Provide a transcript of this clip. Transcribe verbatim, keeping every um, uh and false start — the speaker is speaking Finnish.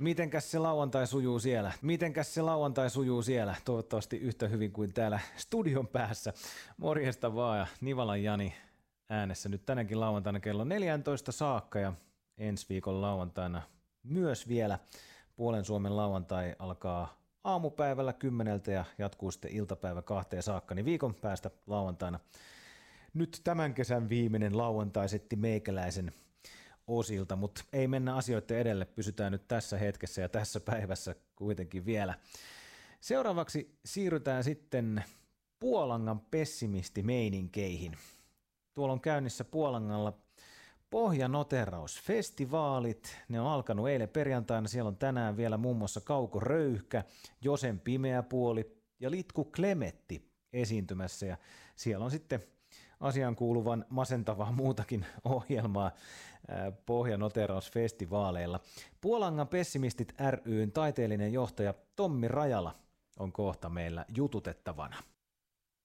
Mitenkäs se lauantai sujuu siellä? Mitenkäs se lauantai sujuu siellä? Toivottavasti yhtä hyvin kuin täällä studion päässä. Morjesta vaan ja Nivalan Jani äänessä nyt tänäkin lauantaina kello neljätoista saakka ja ensi viikon lauantaina myös vielä. Puolen Suomen lauantai alkaa aamupäivällä kymmeneltä ja jatkuu sitten iltapäivä kahteen saakka, niin viikon päästä lauantaina. Nyt tämän kesän viimeinen lauantai setti meikäläisen osilta, mutta ei mennä asioiden edelle, pysytään nyt tässä hetkessä ja tässä päivässä kuitenkin vielä. Seuraavaksi siirrytään sitten Puolangan pessimistimeininkeihin. Tuolla on käynnissä Puolangalla pohjanoterausfestivaalit, ne on alkanut eilen perjantaina, siellä on tänään vielä muun muassa Kauko Röyhkä, Josen pimeä puoli ja Litku Klemetti esiintymässä ja siellä on sitten asiaan kuuluvan masentavaa muutakin ohjelmaa pohjanoterausfestivaaleilla. Puolangan pessimistit ry:n taiteellinen johtaja Tommi Rajala on kohta meillä jututettavana.